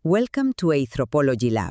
Welcome to Anthropology Lab.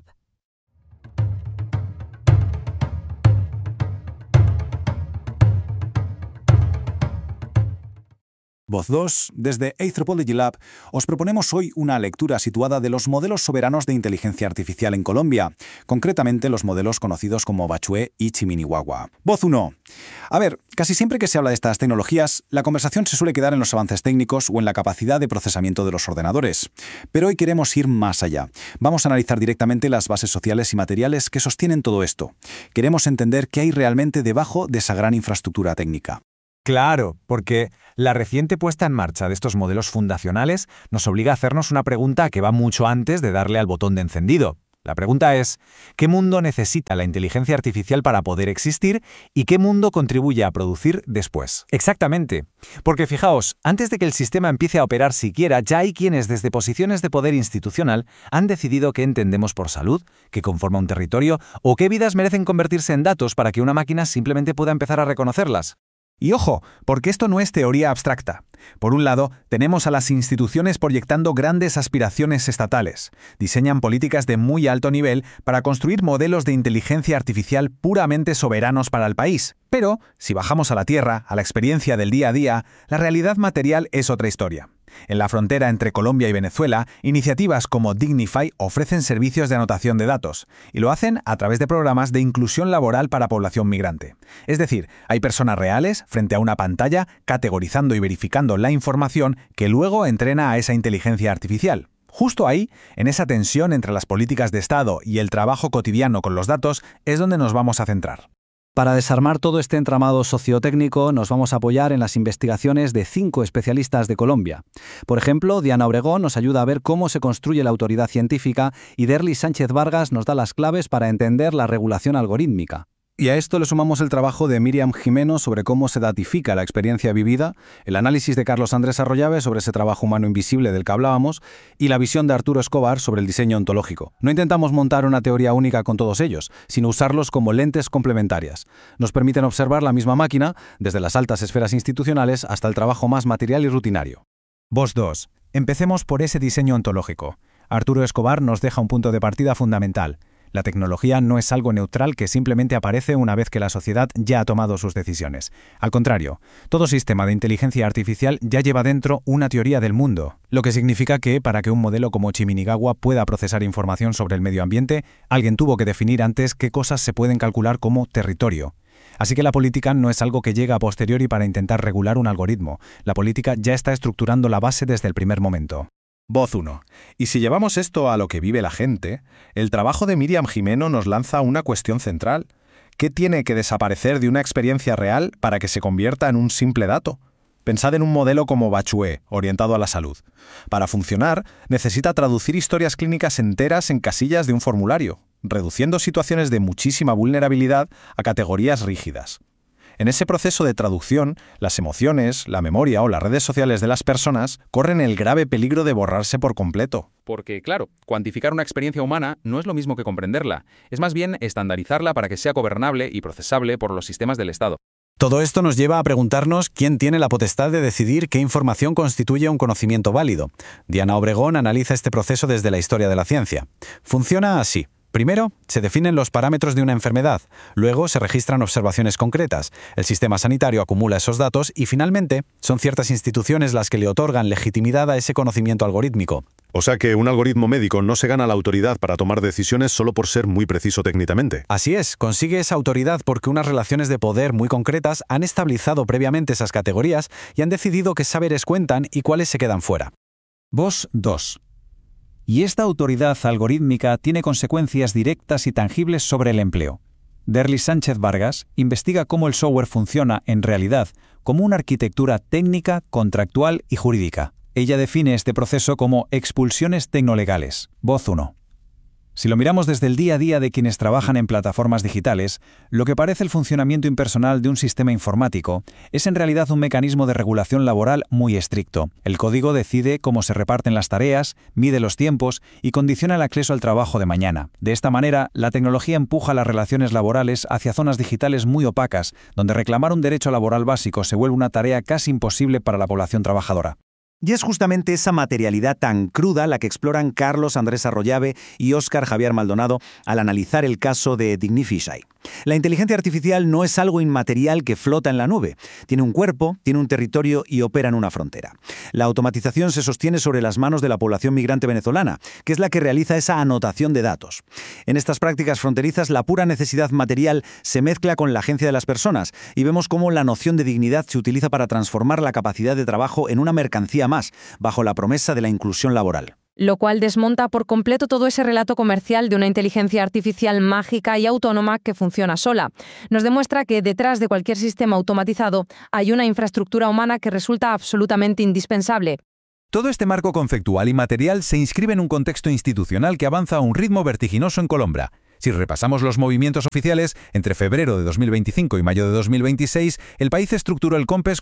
Voz 2, desde Anthropology Lab, os proponemos hoy una lectura situada de los modelos soberanos de inteligencia artificial en Colombia, concretamente los modelos conocidos como Bachué y Chiminihuahua. Voz 1. A ver, casi siempre que se habla de estas tecnologías, la conversación se suele quedar en los avances técnicos o en la capacidad de procesamiento de los ordenadores. Pero hoy queremos ir más allá. Vamos a analizar directamente las bases sociales y materiales que sostienen todo esto. Queremos entender qué hay realmente debajo de esa gran infraestructura técnica. Claro, porque la reciente puesta en marcha de estos modelos fundacionales nos obliga a hacernos una pregunta que va mucho antes de darle al botón de encendido. La pregunta es, ¿qué mundo necesita la inteligencia artificial para poder existir y qué mundo contribuye a producir después? Exactamente, porque fijaos, antes de que el sistema empiece a operar siquiera, ya hay quienes desde posiciones de poder institucional han decidido qué entendemos por salud, qué conforma un territorio o qué vidas merecen convertirse en datos para que una máquina simplemente pueda empezar a reconocerlas. Y ojo, porque esto no es teoría abstracta. Por un lado, tenemos a las instituciones proyectando grandes aspiraciones estatales. Diseñan políticas de muy alto nivel para construir modelos de inteligencia artificial puramente soberanos para el país. Pero, si bajamos a la tierra, a la experiencia del día a día, la realidad material es otra historia. En la frontera entre Colombia y Venezuela, iniciativas como Dignify ofrecen servicios de anotación de datos, y lo hacen a través de programas de inclusión laboral para población migrante. Es decir, hay personas reales frente a una pantalla categorizando y verificando la información que luego entrena a esa inteligencia artificial. Justo ahí, en esa tensión entre las políticas de Estado y el trabajo cotidiano con los datos, es donde nos vamos a centrar. Para desarmar todo este entramado sociotécnico, nos vamos a apoyar en las investigaciones de 5 especialistas de Colombia. Por ejemplo, Diana Obregón nos ayuda a ver cómo se construye la autoridad científica y Derly Sánchez Vargas nos da las claves para entender la regulación algorítmica. Y a esto le sumamos el trabajo de Míriam Jimeno sobre cómo se datifica la experiencia vivida, el análisis de Carlos Andrés Arroyave sobre ese trabajo humano invisible del que hablábamos y la visión de Arturo Escobar sobre el diseño ontológico. No intentamos montar una teoría única con todos ellos, sino usarlos como lentes complementarias. Nos permiten observar la misma máquina, desde las altas esferas institucionales hasta el trabajo más material y rutinario. Voz 2. Empecemos por ese diseño ontológico. Arturo Escobar nos deja un punto de partida fundamental. La tecnología no es algo neutral que simplemente aparece una vez que la sociedad ya ha tomado sus decisiones. Al contrario, todo sistema de inteligencia artificial ya lleva dentro una teoría del mundo, lo que significa que, para que un modelo como Chiminihuahua pueda procesar información sobre el medio ambiente, alguien tuvo que definir antes qué cosas se pueden calcular como territorio. Así que la política no es algo que llega a posteriori para intentar regular un algoritmo. La política ya está estructurando la base desde el primer momento. Voz 1. Y si llevamos esto a lo que vive la gente, el trabajo de Míriam Jimeno nos lanza una cuestión central. ¿Qué tiene que desaparecer de una experiencia real para que se convierta en un simple dato? Pensad en un modelo como Bachué, orientado a la salud. Para funcionar, necesita traducir historias clínicas enteras en casillas de un formulario, reduciendo situaciones de muchísima vulnerabilidad a categorías rígidas. En ese proceso de traducción, las emociones, la memoria o las redes sociales de las personas corren el grave peligro de borrarse por completo. Porque, claro, cuantificar una experiencia humana no es lo mismo que comprenderla. Es más bien estandarizarla para que sea gobernable y procesable por los sistemas del Estado. Todo esto nos lleva a preguntarnos quién tiene la potestad de decidir qué información constituye un conocimiento válido. Diana Obregón analiza este proceso desde la historia de la ciencia. Funciona así. Primero, se definen los parámetros de una enfermedad, luego se registran observaciones concretas, el sistema sanitario acumula esos datos y finalmente son ciertas instituciones las que le otorgan legitimidad a ese conocimiento algorítmico. O sea que un algoritmo médico no se gana la autoridad para tomar decisiones solo por ser muy preciso técnicamente. Así es, consigue esa autoridad porque unas relaciones de poder muy concretas han estabilizado previamente esas categorías y han decidido qué saberes cuentan y cuáles se quedan fuera. Voz 2. Y esta autoridad algorítmica tiene consecuencias directas y tangibles sobre el empleo. Derly Sánchez Vargas investiga cómo el software funciona en realidad como una arquitectura técnica, contractual y jurídica. Ella define este proceso como expulsiones tecnolegales. Voz 1. Si lo miramos desde el día a día de quienes trabajan en plataformas digitales, lo que parece el funcionamiento impersonal de un sistema informático es en realidad un mecanismo de regulación laboral muy estricto. El código decide cómo se reparten las tareas, mide los tiempos y condiciona el acceso al trabajo de mañana. De esta manera, la tecnología empuja las relaciones laborales hacia zonas digitales muy opacas, donde reclamar un derecho laboral básico se vuelve una tarea casi imposible para la población trabajadora. Y es justamente esa materialidad tan cruda la que exploran Carlos Andrés Arroyave y Óscar Javier Maldonado al analizar el caso de Dignify. La inteligencia artificial no es algo inmaterial que flota en la nube. Tiene un cuerpo, tiene un territorio y opera en una frontera. La automatización se sostiene sobre las manos de la población migrante venezolana, que es la que realiza esa anotación de datos. En estas prácticas fronterizas, la pura necesidad material se mezcla con la agencia de las personas y vemos cómo la noción de dignidad se utiliza para transformar la capacidad de trabajo en una mercancía más, bajo la promesa de la inclusión laboral. Lo cual desmonta por completo todo ese relato comercial de una inteligencia artificial mágica y autónoma que funciona sola. Nos demuestra que detrás de cualquier sistema automatizado hay una infraestructura humana que resulta absolutamente indispensable. Todo este marco conceptual y material se inscribe en un contexto institucional que avanza a un ritmo vertiginoso en Colombia. Si repasamos los movimientos oficiales, entre febrero de 2025 y mayo de 2026, el país estructuró el COMPES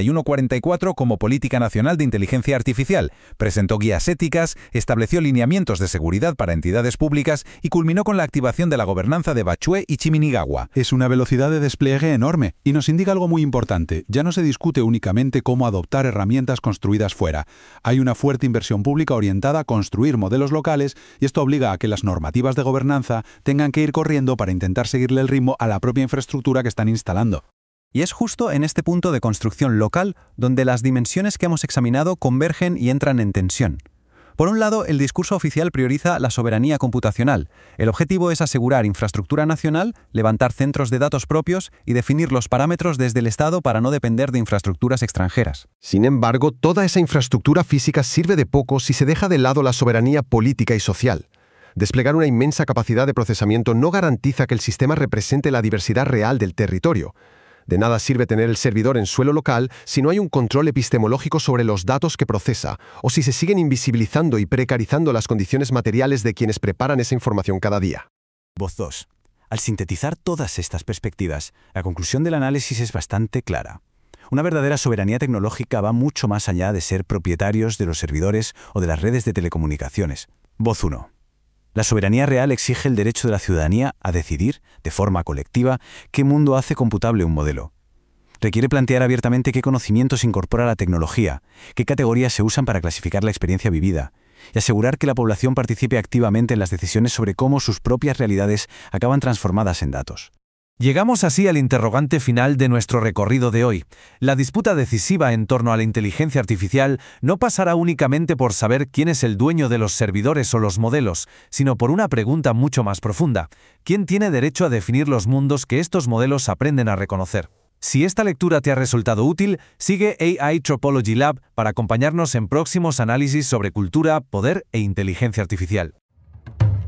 4144 como Política Nacional de Inteligencia Artificial, presentó guías éticas, estableció lineamientos de seguridad para entidades públicas y culminó con la activación de la gobernanza de Bachué y Chiminigagua. Es una velocidad de despliegue enorme y nos indica algo muy importante. Ya no se discute únicamente cómo adoptar herramientas construidas fuera. Hay una fuerte inversión pública orientada a construir modelos locales y esto obliga a que las normativas de gobernanza tengan que ir corriendo para intentar seguirle el ritmo a la propia infraestructura que están instalando. Y es justo en este punto de construcción local donde las dimensiones que hemos examinado convergen y entran en tensión. Por un lado, el discurso oficial prioriza la soberanía computacional. El objetivo es asegurar infraestructura nacional, levantar centros de datos propios y definir los parámetros desde el Estado para no depender de infraestructuras extranjeras. Sin embargo, toda esa infraestructura física sirve de poco si se deja de lado la soberanía política y social. Desplegar una inmensa capacidad de procesamiento no garantiza que el sistema represente la diversidad real del territorio. De nada sirve tener el servidor en suelo local si no hay un control epistemológico sobre los datos que procesa, o si se siguen invisibilizando y precarizando las condiciones materiales de quienes preparan esa información cada día. Voz 2. Al sintetizar todas estas perspectivas, la conclusión del análisis es bastante clara. Una verdadera soberanía tecnológica va mucho más allá de ser propietarios de los servidores o de las redes de telecomunicaciones. Voz 1. La soberanía real exige el derecho de la ciudadanía a decidir, de forma colectiva, qué mundo hace computable un modelo. Requiere plantear abiertamente qué conocimientos incorpora la tecnología, qué categorías se usan para clasificar la experiencia vivida, y asegurar que la población participe activamente en las decisiones sobre cómo sus propias realidades acaban transformadas en datos. Llegamos así al interrogante final de nuestro recorrido de hoy. La disputa decisiva en torno a la inteligencia artificial no pasará únicamente por saber quién es el dueño de los servidores o los modelos, sino por una pregunta mucho más profunda. ¿Quién tiene derecho a definir los mundos que estos modelos aprenden a reconocer? Si esta lectura te ha resultado útil, sigue AI Tropology Lab para acompañarnos en próximos análisis sobre cultura, poder e inteligencia artificial.